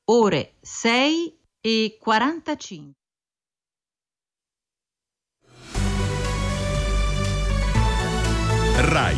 ore 6:45. Rai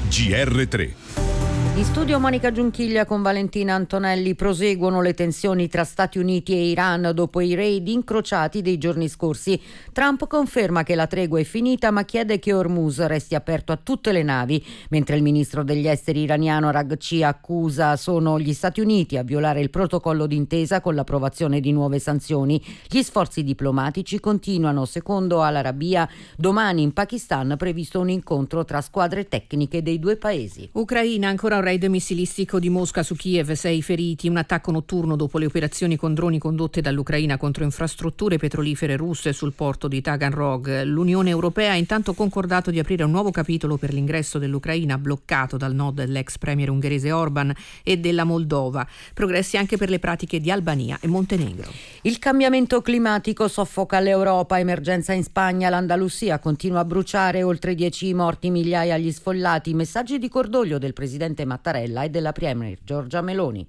GR3. In studio Monica Giunchiglia con Valentina Antonelli. Proseguono le tensioni tra Stati Uniti e Iran dopo i raid incrociati dei giorni scorsi. Trump conferma che la tregua è finita ma chiede che Hormuz resti aperto a tutte le navi, mentre il ministro degli esteri iraniano Araghchi accusa sono gli Stati Uniti a violare il protocollo d'intesa con l'approvazione di nuove sanzioni. Gli sforzi diplomatici continuano. Secondo Al Arabiya, domani in Pakistan è previsto un incontro tra squadre tecniche dei due paesi. Ucraina, ancora un raid missilistico di Mosca su Kiev, 6 feriti, un attacco notturno dopo le operazioni con droni condotte dall'Ucraina contro infrastrutture petrolifere russe sul porto di Taganrog. L'Unione Europea ha intanto concordato di aprire un nuovo capitolo per l'ingresso dell'Ucraina, bloccato dal no dell'ex premier ungherese Orban e della Moldova. Progressi anche per le pratiche di Albania e Montenegro. Il cambiamento climatico soffoca l'Europa, emergenza in Spagna, l'Andalusia continua a bruciare, oltre 10 morti, migliaia gli sfollati, messaggi di cordoglio del presidente Mattarella e della premier Giorgia Meloni.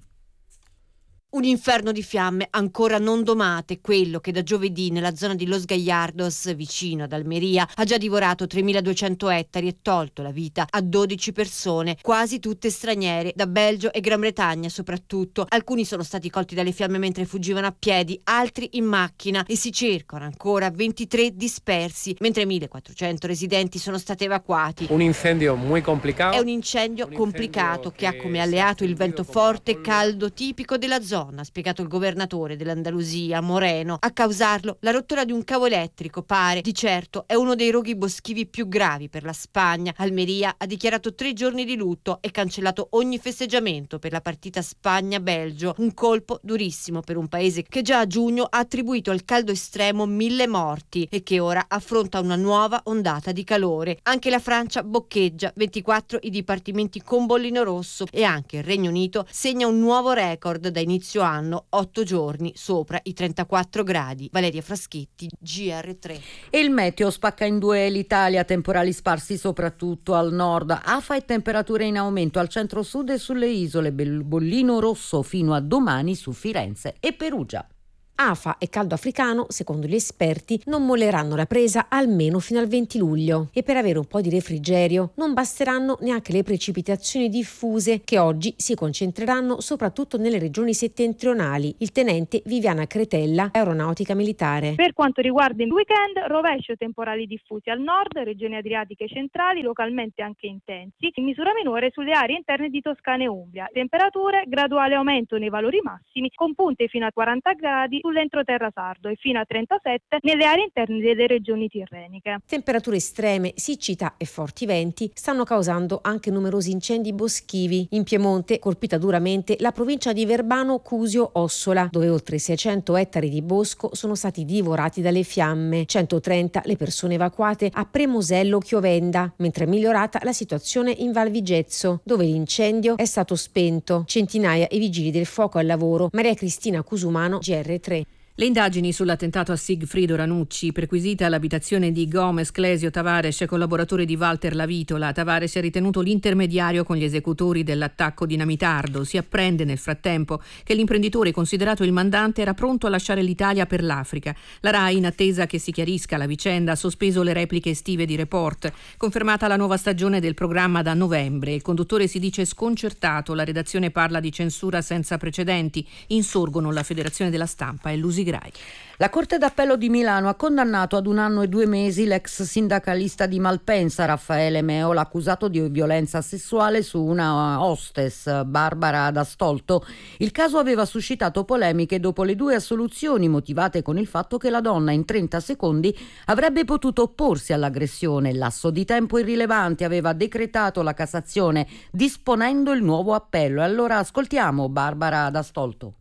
Un inferno di fiamme ancora non domate, quello che da giovedì nella zona di Los Gallardos, vicino ad Almeria, ha già divorato 3.200 ettari e tolto la vita a 12 persone, quasi tutte straniere, da Belgio e Gran Bretagna soprattutto. Alcuni sono stati colti dalle fiamme mentre fuggivano a piedi, altri in macchina, e si cercano ancora 23 dispersi, mentre 1.400 residenti sono stati evacuati. Un incendio muy complicado. È un incendio complicato che ha come alleato il vento forte e caldo tipico della zona, ha spiegato il governatore dell'Andalusia, Moreno. A causarlo la rottura di un cavo elettrico, pare. Di certo è uno dei roghi boschivi più gravi per la Spagna. Almeria ha dichiarato 3 giorni di lutto e cancellato ogni festeggiamento per la partita Spagna-Belgio. Un colpo durissimo per un paese che già a giugno ha attribuito al caldo estremo 1.000 morti e che ora affronta una nuova ondata di calore. Anche la Francia boccheggia, 24 i dipartimenti con bollino rosso, e anche il Regno Unito segna un nuovo record da inizio anno, 8 giorni sopra i 34 gradi. Valeria Fraschetti, GR3. E il meteo spacca in due l'Italia, temporali sparsi soprattutto al nord, afa e temperature in aumento al centro-sud e sulle isole, bollino rosso fino a domani su Firenze e Perugia. Afa e caldo africano, secondo gli esperti, non molleranno la presa almeno fino al 20 luglio e per avere un po' di refrigerio non basteranno neanche le precipitazioni diffuse che oggi si concentreranno soprattutto nelle regioni settentrionali. Il tenente Viviana Cretella, aeronautica militare. Per quanto riguarda il weekend, rovescio temporali diffusi al nord, regioni adriatiche centrali, localmente anche intensi, in misura minore sulle aree interne di Toscana e Umbria. Temperature, graduale aumento nei valori massimi, con punte fino a 40 gradi sull'entroterra sardo e fino a 37 nelle aree interne delle regioni tirreniche. Temperature estreme, siccità e forti venti stanno causando anche numerosi incendi boschivi. In Piemonte, colpita duramente la provincia di Verbano, Cusio, Ossola, dove oltre 600 ettari di bosco sono stati divorati dalle fiamme. 130 le persone evacuate a Premosello, Chiovenda, mentre è migliorata la situazione in Val Vigezzo, dove l'incendio è stato spento. Centinaia i vigili del fuoco al lavoro. Maria Cristina Cusumano, GR3. Le indagini sull'attentato a Sigfrido Ranucci, perquisita l'abitazione di Gomez Clesio Tavares, collaboratore di Walter Lavitola. Tavares è ritenuto l'intermediario con gli esecutori dell'attacco dinamitardo. Si apprende nel frattempo che l'imprenditore, considerato il mandante, era pronto a lasciare l'Italia per l'Africa. La RAI, in attesa che si chiarisca la vicenda, ha sospeso le repliche estive di Report. Confermata la nuova stagione del programma da novembre. Il conduttore si dice sconcertato, la redazione parla di censura senza precedenti. Insorgono la Federazione della Stampa e l'Usigrai. La Corte d'Appello di Milano ha condannato ad 1 anno e 2 mesi l'ex sindacalista di Malpensa Raffaele Meola, accusato di violenza sessuale su una hostess, Barbara D'Astolto. Il caso aveva suscitato polemiche dopo le 2 assoluzioni motivate con il fatto che la donna in 30 secondi avrebbe potuto opporsi all'aggressione. Lasso di tempo irrilevante, aveva decretato la Cassazione disponendo il nuovo appello. E allora ascoltiamo Barbara D'Astolto.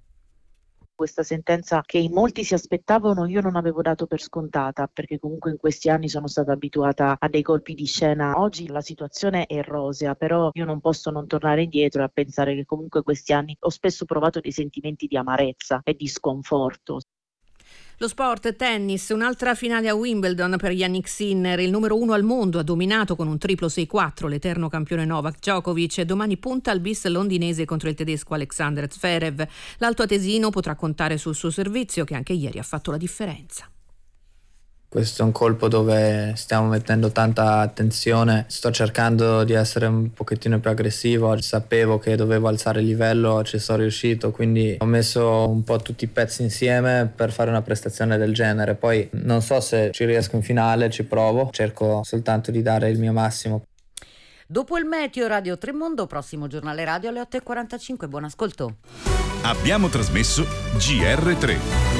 Questa sentenza che in molti si aspettavano io non avevo dato per scontata, perché comunque in questi anni sono stata abituata a dei colpi di scena. Oggi la situazione è rosea, però io non posso non tornare indietro e a pensare che comunque questi anni ho spesso provato dei sentimenti di amarezza e di sconforto. Lo sport, tennis, un'altra finale a Wimbledon per Jannik Sinner, il numero 1 al mondo, ha dominato con un triplo 6-4 l'eterno campione Novak Djokovic. Domani punta al bis londinese contro il tedesco Alexander Zverev. L'alto atesino potrà contare sul suo servizio, che anche ieri ha fatto la differenza. Questo è un colpo dove stiamo mettendo tanta attenzione, sto cercando di essere un pochettino più aggressivo, sapevo che dovevo alzare il livello, ci sono riuscito, quindi ho messo un po' tutti i pezzi insieme per fare una prestazione del genere. Poi non so se ci riesco in finale, ci provo, cerco soltanto di dare il mio massimo. Dopo il meteo, Radio Tremondo, prossimo giornale radio alle 8:45. Buon ascolto. Abbiamo trasmesso GR3.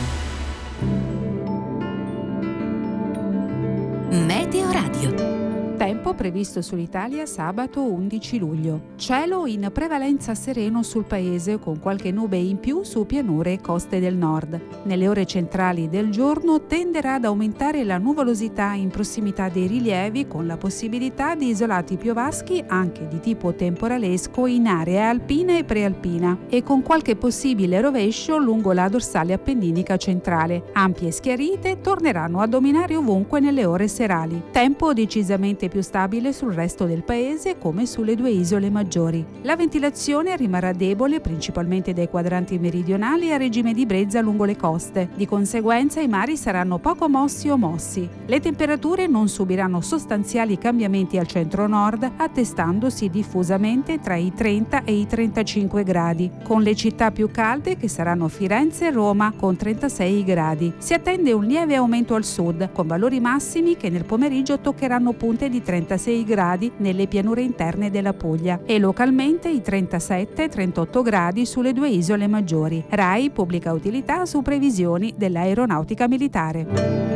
Meteo Radio. Tempo previsto sull'Italia sabato 11 luglio. Cielo in prevalenza sereno sul paese con qualche nube in più su pianure e coste del nord. Nelle ore centrali del giorno tenderà ad aumentare la nuvolosità in prossimità dei rilievi con la possibilità di isolati piovaschi anche di tipo temporalesco in aree alpine e prealpina e con qualche possibile rovescio lungo la dorsale appenninica centrale. Ampie schiarite torneranno a dominare ovunque nelle ore serali. Tempo decisamente più stabile sul resto del paese come sulle due isole maggiori. La ventilazione rimarrà debole principalmente dai quadranti meridionali a regime di brezza lungo le coste. Di conseguenza i mari saranno poco mossi o mossi. Le temperature non subiranno sostanziali cambiamenti al centro-nord, attestandosi diffusamente tra i 30 e i 35 gradi, con le città più calde che saranno Firenze e Roma con 36 gradi. Si attende un lieve aumento al sud, con valori massimi che nel pomeriggio toccheranno punte di 36 gradi nelle pianure interne della Puglia e localmente i 37-38 gradi sulle due isole maggiori. RAI pubblica utilità su previsioni dell'aeronautica militare.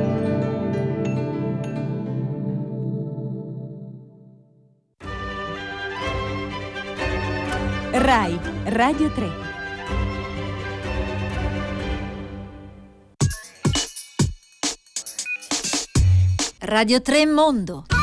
RAI Radio 3. Radio 3 Mondo.